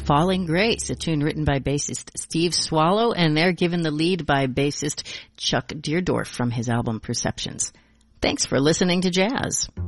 Falling Grace, a tune written by bassist Steve Swallow, and they're given the lead by bassist Chuck Deerdorf from his album Perceptions. Thanks for listening to Jazz.